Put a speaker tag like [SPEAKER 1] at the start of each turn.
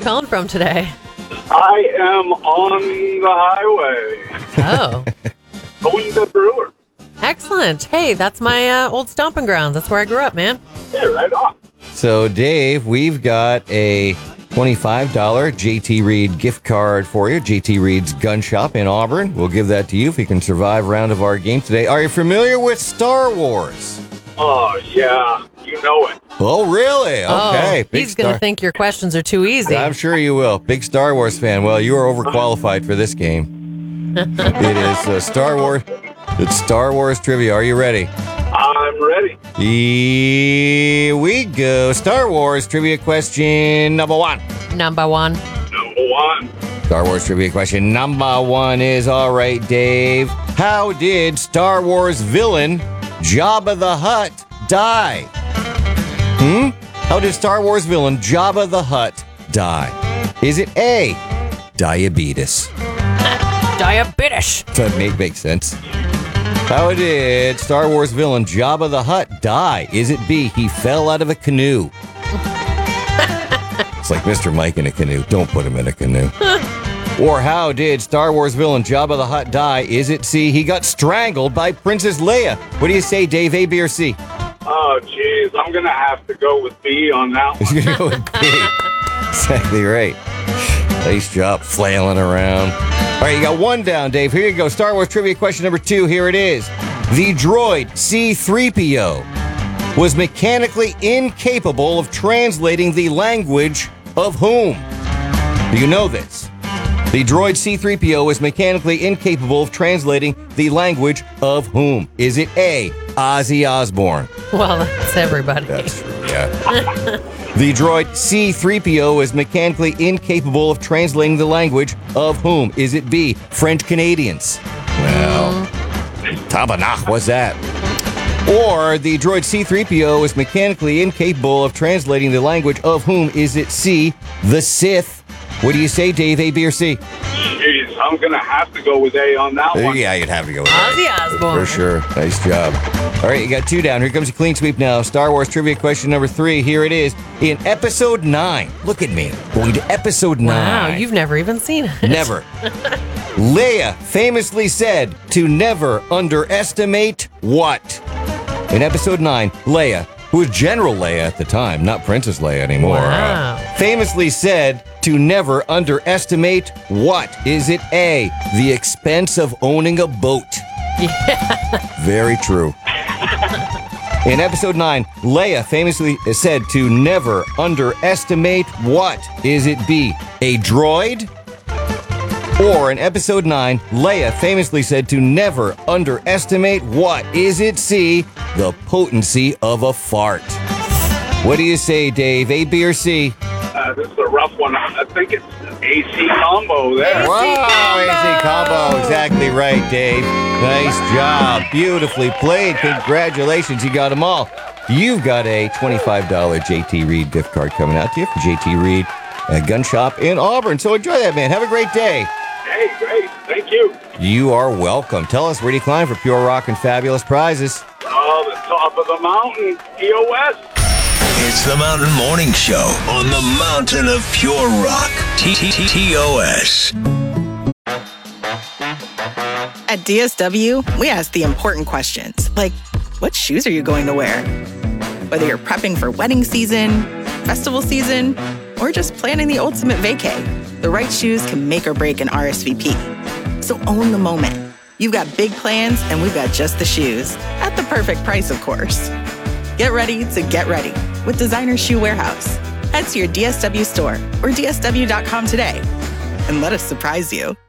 [SPEAKER 1] calling from today?
[SPEAKER 2] I am on the highway.
[SPEAKER 1] Oh.
[SPEAKER 2] Going to Brewer.
[SPEAKER 1] Excellent. Hey, that's my old stomping grounds. That's where I grew up, man.
[SPEAKER 2] Yeah, right on.
[SPEAKER 3] So, Dave, we've got a $25 JT Reed gift card for you. JT Reed's Gun Shop in Auburn. We'll give that to you if you can survive a round of our game today. Are you familiar with Star Wars?
[SPEAKER 2] Oh, yeah. You know it.
[SPEAKER 3] Oh, really? Okay.
[SPEAKER 1] Oh, he's going to think your questions are too easy.
[SPEAKER 3] I'm sure you will. Big Star Wars fan. Well, you are overqualified for this game. It is Star Wars. It's Star Wars trivia. Are you ready?
[SPEAKER 2] I'm ready.
[SPEAKER 3] Here we go. Star Wars trivia question number one.
[SPEAKER 1] Number one.
[SPEAKER 3] Star Wars trivia question number one is, all right, Dave. How did Star Wars villain Jabba the Hutt die? How did Star Wars villain Jabba the Hutt die? Is it A, diabetes?
[SPEAKER 1] Diabetes.
[SPEAKER 3] Doesn't make sense. How did Star Wars villain Jabba the Hutt die? Is it B, he fell out of a canoe? It's like Mr. Mike in a canoe. Don't put him in a canoe. Or how did Star Wars villain Jabba the Hutt die? Is it C, he got strangled by Princess Leia? What do you say, Dave, A, B, or C?
[SPEAKER 2] Oh, geez. I'm going to have to go with B on that one.
[SPEAKER 3] You're going to go with B. Exactly right. Nice job flailing around. All right, you got one down, Dave. Here you go. Star Wars trivia question number two. Here it is. The droid C-3PO was mechanically incapable of translating the language of whom? Do you know this? The droid C-3PO was mechanically incapable of translating the language of whom? Is it A, Ozzy Osbourne?
[SPEAKER 1] Well, that's everybody.
[SPEAKER 3] That's true, yeah. The droid C-3PO is mechanically incapable of translating the language of whom? Is it B, French Canadians? Well, tabanach, what's that? Or the droid C-3PO is mechanically incapable of translating the language of whom? Is it C, the Sith? What do you say, Dave, A, B, or C?
[SPEAKER 2] Jeez, I'm going to have to go with A on that one.
[SPEAKER 3] Yeah, you'd have to go with
[SPEAKER 1] Ozzy
[SPEAKER 3] A.
[SPEAKER 1] Osbourne.
[SPEAKER 3] For sure. Nice job. All right, you got two down. Here comes a clean sweep now. Star Wars trivia question number three. Here it is. In episode 9, look at me, going to episode 9.
[SPEAKER 1] Wow, you've never even seen it.
[SPEAKER 3] Never. Leia famously said to never underestimate what? In episode 9, Leia, who was General Leia at the time, not Princess Leia anymore,
[SPEAKER 1] Wow.
[SPEAKER 3] famously said to never underestimate what? Is it A, the expense of owning a boat?
[SPEAKER 1] Yeah.
[SPEAKER 3] Very true. In episode 9, Leia famously said to never underestimate what? Is it B, a droid? Or in episode 9, Leia famously said to never underestimate what? Is it C, the potency of a fart? What do you say, Dave? A, B, or C?
[SPEAKER 2] This is a rough one. I think it's AC combo there.
[SPEAKER 3] Wow, AC combo. Exactly right, Dave. Nice job. Beautifully played. Congratulations. You got them all. You've got a $25 JT Reed gift card coming out to you from JT Reed Gun Shop in Auburn. So enjoy that, man. Have a great day.
[SPEAKER 2] Hey, great. Thank you.
[SPEAKER 3] You are welcome. Tell us, where do you climb for pure rock and fabulous prizes?
[SPEAKER 2] Oh, the top of the mountain. EOS.
[SPEAKER 4] It's the Mountain Morning Show on the Mountain of Pure Rock. TOS.
[SPEAKER 5] At DSW, we ask the important questions, like, what shoes are you going to wear? Whether you're prepping for wedding season, festival season, or just planning the ultimate vacay, the right shoes can make or break an RSVP. So own the moment. You've got big plans, and we've got just the shoes. At the perfect price, of course. Get ready to get ready with Designer Shoe Warehouse. Head to your DSW store or DSW.com today and let us surprise you.